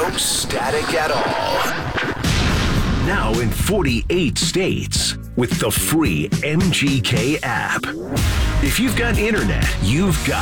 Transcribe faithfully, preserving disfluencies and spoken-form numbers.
No static at all. Now in forty-eight states with the free M G K app. If you've got internet, you've got